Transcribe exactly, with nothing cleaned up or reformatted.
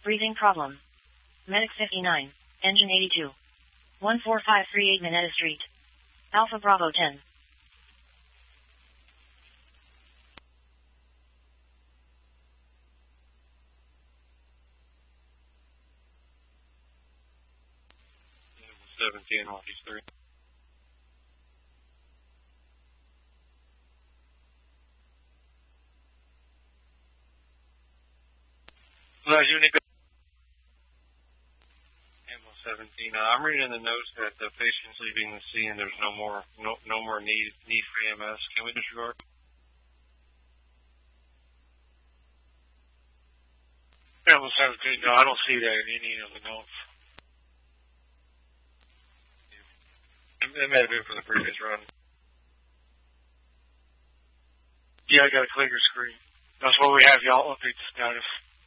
Breathing problem. Medic fifty-nine. Engine eighty-two. one four five three eight Minetta Street. Alpha Bravo ten. seventeen, Rockies three. Last unit. Ammo seventeen. Uh, I'm reading in the notes that the patient's leaving the scene. There's no more, no, no more need, need for E M S. Can we disregard? Ammo seventeen. No, I don't see that in any of the notes. It may have been for the previous run. Yeah, I got a clear screen. That's why we have y'all update the status.